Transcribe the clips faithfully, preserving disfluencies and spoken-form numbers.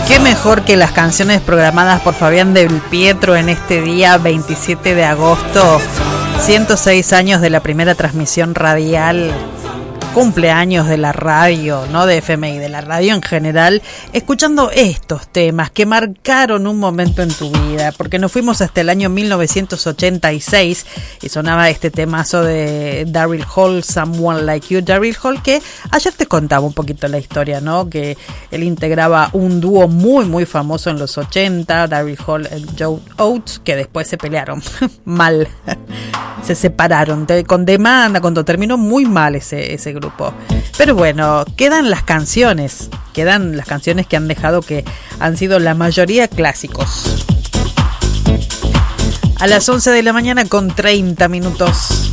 qué mejor que las canciones programadas por Fabián Del Pietro en este día veintisiete de agosto, ciento seis años de la primera transmisión radial, cumpleaños de la radio, no de F M I, de la radio en general, escuchando estos temas que marcaron un momento en tu vida, porque nos fuimos hasta el año mil novecientos ochenta y seis y sonaba este temazo de Daryl Hall, Someone Like You. Daryl Hall, que ayer te contaba un poquito la historia, ¿no? Que él integraba un dúo muy muy famoso en los ochenta, Daryl Hall y Joe Oates, que después se pelearon mal, se separaron de, con demanda, cuando terminó muy mal ese, ese grupo. Pero bueno, quedan las canciones, quedan las canciones que han dejado, que han sido la mayoría clásicos. A las once de la mañana con treinta minutos.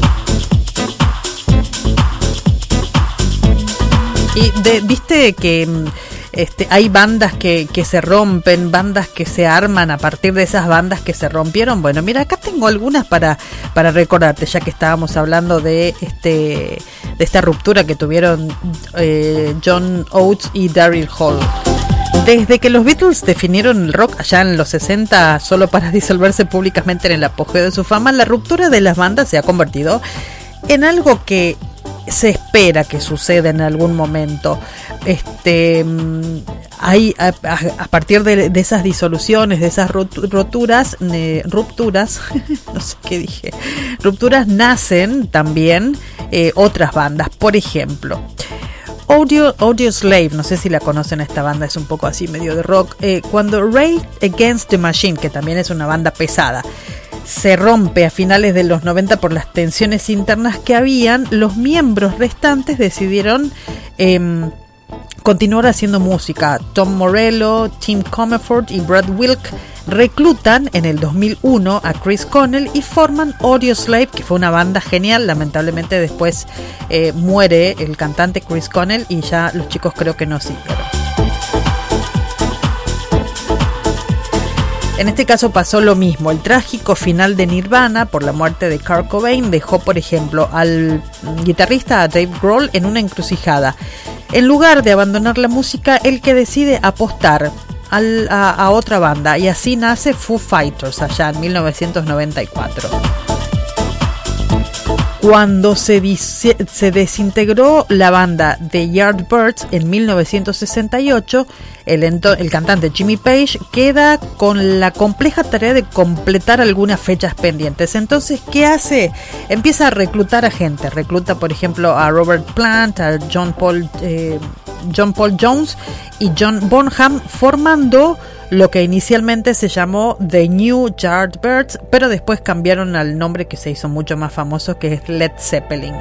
Y de, viste que este, hay bandas que, que se rompen, bandas que se arman a partir de esas bandas que se rompieron. Bueno, mira, acá tengo algunas para, para recordarte, ya que estábamos hablando de este de esta ruptura que tuvieron eh, John Oates y Daryl Hall. Desde que los Beatles definieron el rock allá en los sesenta solo para disolverse públicamente en el apogeo de su fama, la ruptura de las bandas se ha convertido en algo que se espera que suceda en algún momento. Este, hay a, a, a partir de, de esas disoluciones, de esas roturas, eh, rupturas, no sé qué dije, rupturas, nacen también eh, otras bandas. Por ejemplo, Audio, Audioslave, no sé si la conocen, esta banda es un poco así medio de rock. Eh, cuando Rage Against the Machine, que también es una banda pesada, se rompe a finales de los noventa por las tensiones internas que habían, los miembros restantes decidieron eh, continuar haciendo música. Tom Morello, Tim Comerford y Brad Wilk reclutan en el dos mil uno a Chris Cornell y forman Audioslave, que fue una banda genial. Lamentablemente después eh, muere el cantante Chris Cornell y ya los chicos creo que no siguieron. En este caso pasó lo mismo. El trágico final de Nirvana por la muerte de Kurt Cobain dejó, por ejemplo, al guitarrista Dave Grohl en una encrucijada. En lugar de abandonar la música, el que decide apostar al, a, a otra banda, y así nace Foo Fighters allá en mil novecientos noventa y cuatro. Cuando se, dis- se desintegró la banda The Yardbirds en mil novecientos sesenta y ocho, el, ento- el cantante Jimmy Page queda con la compleja tarea de completar algunas fechas pendientes. Entonces, ¿qué hace? Empieza a reclutar a gente. Recluta, por ejemplo, a Robert Plant, a John Paul, eh, John Paul Jones y John Bonham, formando lo que inicialmente se llamó The New Yardbirds, pero después cambiaron al nombre que se hizo mucho más famoso, que es Led Zeppelin.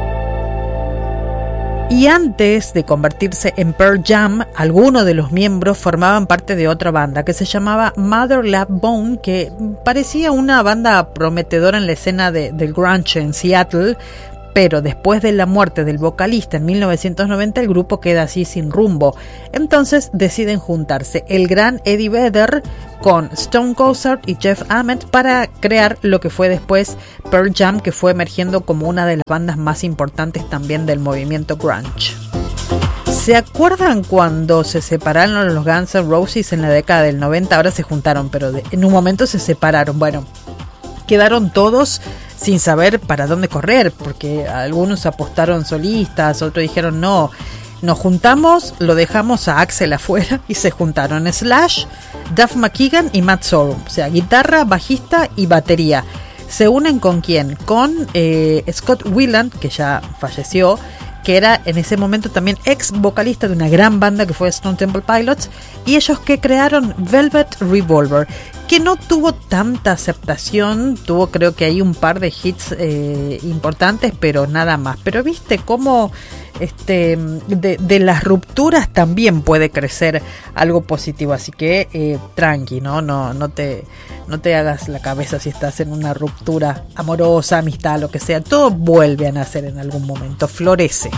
Y antes de convertirse en Pearl Jam, algunos de los miembros formaban parte de otra banda que se llamaba Mother Love Bone, que parecía una banda prometedora en la escena de, del grunge en Seattle, pero después de la muerte del vocalista en mil novecientos noventa el grupo queda así sin rumbo. Entonces deciden juntarse el gran Eddie Vedder con Stone Gossard y Jeff Ament para crear lo que fue después Pearl Jam, que fue emergiendo como una de las bandas más importantes también del movimiento grunge. ¿Se acuerdan cuando se separaron los Guns N' Roses en la década del noventa? Ahora se juntaron, pero de, en un momento se separaron. Bueno, quedaron todos sin saber para dónde correr, porque algunos apostaron solistas, otros dijeron no, nos juntamos, lo dejamos a Axl afuera, y se juntaron Slash, Duff McKagan y Matt Sorum, o sea, guitarra, bajista y batería. ¿Se unen con quién? Con eh, Scott Weiland, que ya falleció, que era en ese momento también ex vocalista de una gran banda que fue Stone Temple Pilots, y ellos que crearon Velvet Revolver, que no tuvo tanta aceptación, tuvo creo que hay un par de hits eh, importantes, pero nada más. Pero viste cómo este, de, de las rupturas también puede crecer algo positivo, así que eh, tranqui, ¿no? No, no te, no te hagas la cabeza si estás en una ruptura amorosa, amistad, lo que sea, todo vuelve a nacer en algún momento, florece.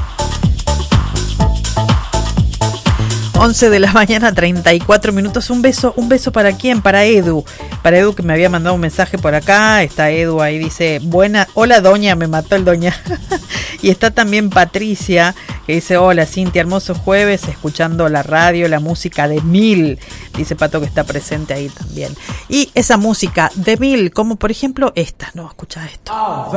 once de la mañana, treinta y cuatro minutos. Un beso, un beso para quién, para Edu. Para Edu, que me había mandado un mensaje por acá. Está Edu ahí, dice, buena, hola doña, me mató el doña. Y está también Patricia, que dice: hola Cintia, hermoso jueves, escuchando la radio, la música de Mil. Dice Pato que está presente ahí también. Y esa música de Mil, como por ejemplo esta, no, escucha esto.